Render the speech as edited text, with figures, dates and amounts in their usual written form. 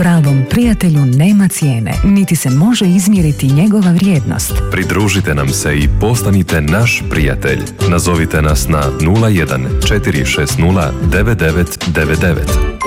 Pravom prijatelju nema cijene, niti se može izmjeriti njegova vrijednost. Pridružite nam se i postanite naš prijatelj. Nazovite nas na 01 460 9999.